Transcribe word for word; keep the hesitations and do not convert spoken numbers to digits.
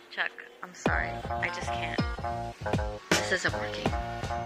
Chuck, I'm sorry. I just can't. This isn't working.